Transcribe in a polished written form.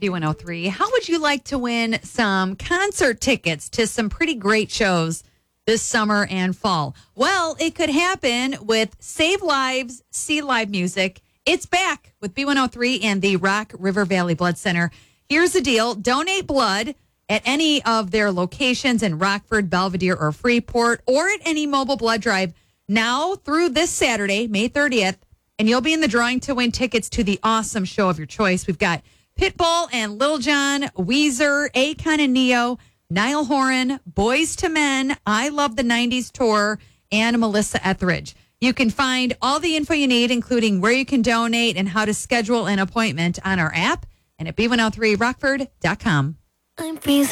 B103. How would you like to win some concert tickets to some pretty great shows this summer and fall? Well, it could happen with Save Lives, See Live Music. It's back with B103 and the Rock River Valley Blood Center. Here's the deal. Donate blood at any of their locations in Rockford, Belvedere, or Freeport, or at any mobile blood drive now through this Saturday, May 30th, and you'll be in the drawing to win tickets to the awesome show of your choice. We've got Pitbull and Lil Jon, Weezer, Akon and Neo, Niall Horan, Boyz II Men, I Love the 90s Tour, and Melissa Etheridge. You can find all the info you need, including where you can donate and how to schedule an appointment on our app and at b103rockford.com. I'm freezing.